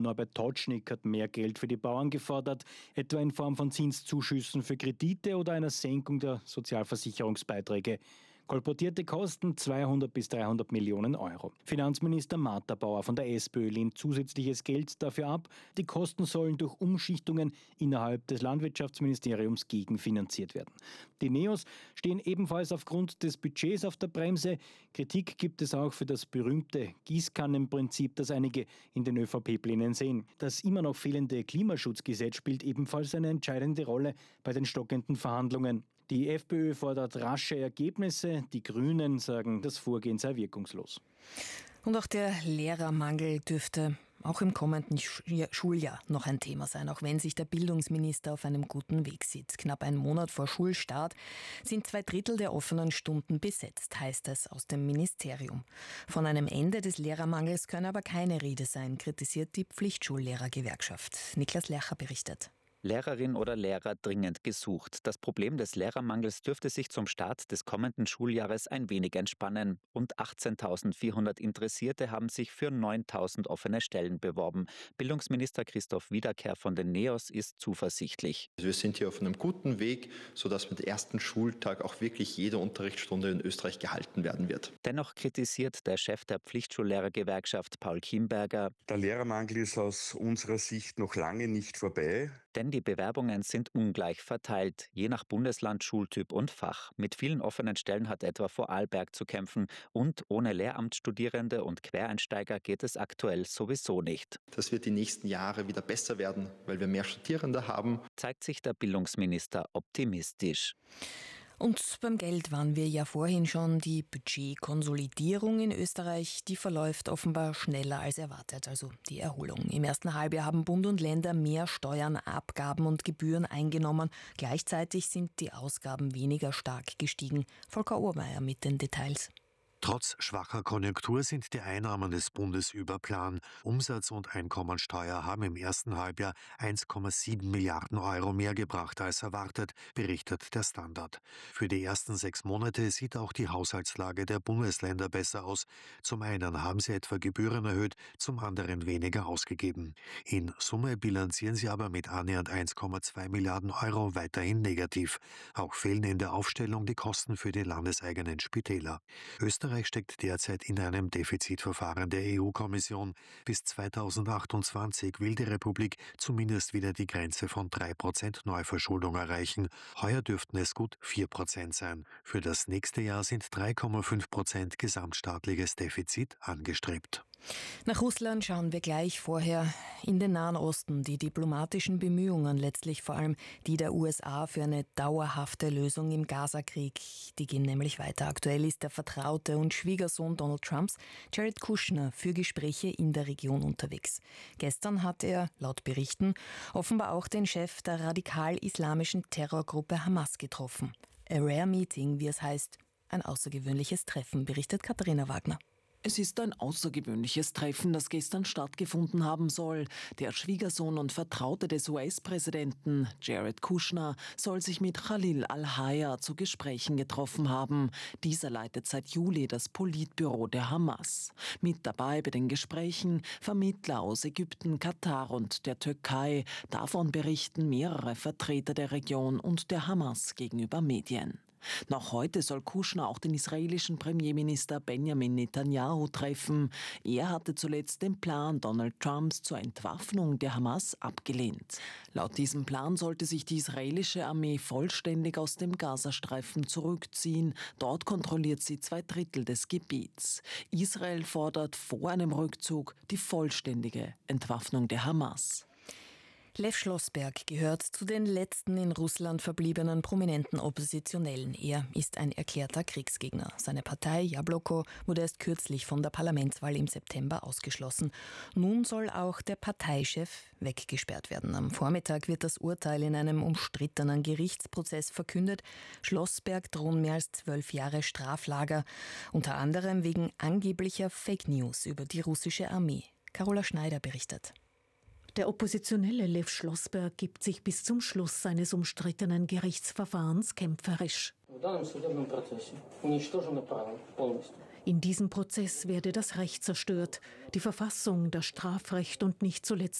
Norbert Totschnig hat mehr Geld für die Bauern gefordert, etwa in Form von Zinszuschüssen für Kredite oder einer Senkung der Sozialversicherungsbeiträge. Kolportierte Kosten 200 bis 300 Millionen Euro. Finanzminister Martha Bauer von der SPÖ lehnt zusätzliches Geld dafür ab. Die Kosten sollen durch Umschichtungen innerhalb des Landwirtschaftsministeriums gegenfinanziert werden. Die NEOS stehen ebenfalls aufgrund des Budgets auf der Bremse. Kritik gibt es auch für das berühmte Gießkannenprinzip, das einige in den ÖVP-Plänen sehen. Das immer noch fehlende Klimaschutzgesetz spielt ebenfalls eine entscheidende Rolle bei den stockenden Verhandlungen. Die FPÖ fordert rasche Ergebnisse, die Grünen sagen, das Vorgehen sei wirkungslos. Und auch der Lehrermangel dürfte auch im kommenden Schuljahr noch ein Thema sein, auch wenn sich der Bildungsminister auf einem guten Weg sieht. Knapp einen Monat vor Schulstart sind 2/3 der offenen Stunden besetzt, heißt es aus dem Ministerium. Von einem Ende des Lehrermangels könne aber keine Rede sein, kritisiert die Pflichtschullehrergewerkschaft. Niklas Lercher berichtet. Lehrerinnen oder Lehrer dringend gesucht. Das Problem des Lehrermangels dürfte sich zum Start des kommenden Schuljahres ein wenig entspannen. Rund 18.400 Interessierte haben sich für 9.000 offene Stellen beworben. Bildungsminister Christoph Wiederkehr von den NEOS ist zuversichtlich. Wir sind hier auf einem guten Weg, sodass mit dem ersten Schultag auch wirklich jede Unterrichtsstunde in Österreich gehalten werden wird. Dennoch kritisiert der Chef der Pflichtschullehrergewerkschaft Paul Kienberger: Der Lehrermangel ist aus unserer Sicht noch lange nicht vorbei. Denn die Bewerbungen sind ungleich verteilt, je nach Bundesland, Schultyp und Fach. Mit vielen offenen Stellen hat etwa Vorarlberg zu kämpfen. Und ohne Lehramtsstudierende und Quereinsteiger geht es aktuell sowieso nicht. Das wird die nächsten Jahre wieder besser werden, weil wir mehr Studierende haben. Zeigt sich der Bildungsminister optimistisch. Und beim Geld waren wir ja vorhin schon. Die Budgetkonsolidierung in Österreich, die verläuft offenbar schneller als erwartet, also die Erholung. Im ersten Halbjahr haben Bund und Länder mehr Steuern, Abgaben und Gebühren eingenommen. Gleichzeitig sind die Ausgaben weniger stark gestiegen. Volker Ohrmeier mit den Details. Trotz schwacher Konjunktur sind die Einnahmen des Bundes über Plan. Umsatz- und Einkommensteuer haben im ersten Halbjahr 1,7 Milliarden Euro mehr gebracht als erwartet, berichtet der Standard. Für die ersten 6 Monate sieht auch die Haushaltslage der Bundesländer besser aus. Zum einen haben sie etwa Gebühren erhöht, zum anderen weniger ausgegeben. In Summe bilanzieren sie aber mit annähernd 1,2 Milliarden Euro weiterhin negativ. Auch fehlen in der Aufstellung die Kosten für die landeseigenen Spitäler. Österreich steckt derzeit in einem Defizitverfahren der EU-Kommission. Bis 2028 will die Republik zumindest wieder die Grenze von 3% Neuverschuldung erreichen. Heuer dürften es gut 4% sein. Für das nächste Jahr sind 3,5% gesamtstaatliches Defizit angestrebt. Nach Russland schauen wir gleich, vorher in den Nahen Osten. Die diplomatischen Bemühungen, letztlich vor allem die der USA für eine dauerhafte Lösung im Gazakrieg, die gehen nämlich weiter. Aktuell ist der Vertraute und Schwiegersohn Donald Trumps, Jared Kushner, für Gespräche in der Region unterwegs. Gestern hat er, laut Berichten, offenbar auch den Chef der radikal-islamischen Terrorgruppe Hamas getroffen. A rare meeting, wie es heißt, ein außergewöhnliches Treffen, berichtet Katharina Wagner. Es ist ein außergewöhnliches Treffen, das gestern stattgefunden haben soll. Der Schwiegersohn und Vertraute des US-Präsidenten, Jared Kushner, soll sich mit Khalil al-Hayya zu Gesprächen getroffen haben. Dieser leitet seit Juli das Politbüro der Hamas. Mit dabei bei den Gesprächen Vermittler aus Ägypten, Katar und der Türkei. Davon berichten mehrere Vertreter der Region und der Hamas gegenüber Medien. Noch heute soll Kushner auch den israelischen Premierminister Benjamin Netanyahu treffen. Er hatte zuletzt den Plan Donald Trumps zur Entwaffnung der Hamas abgelehnt. Laut diesem Plan sollte sich die israelische Armee vollständig aus dem Gazastreifen zurückziehen. Dort kontrolliert sie 2/3 des Gebiets. Israel fordert vor einem Rückzug die vollständige Entwaffnung der Hamas. Lev Schlossberg gehört zu den letzten in Russland verbliebenen prominenten Oppositionellen. Er ist ein erklärter Kriegsgegner. Seine Partei Jabloko wurde erst kürzlich von der Parlamentswahl im September ausgeschlossen. Nun soll auch der Parteichef weggesperrt werden. Am Vormittag wird das Urteil in einem umstrittenen Gerichtsprozess verkündet. Schlossberg drohen mehr als 12 Jahre Straflager, unter anderem wegen angeblicher Fake News über die russische Armee. Carola Schneider berichtet. Der Oppositionelle Lev Schlossberg gibt sich bis zum Schluss seines umstrittenen Gerichtsverfahrens kämpferisch. In diesem Prozess werde das Recht zerstört, die Verfassung, das Strafrecht und nicht zuletzt